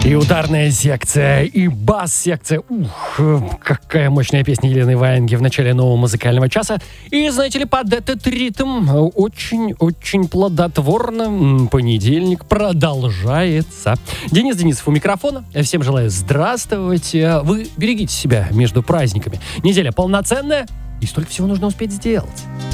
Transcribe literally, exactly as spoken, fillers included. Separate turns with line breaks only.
И ударная секция, и бас-секция. Ух, какая мощная песня Елены Ваенги в начале нового музыкального часа. И, знаете ли, под этот ритм очень-очень плодотворно понедельник продолжается. Денис Денисов у микрофона. Всем желаю здравствовать. Вы берегите себя между праздниками. Неделя полноценная, и столько всего нужно успеть сделать.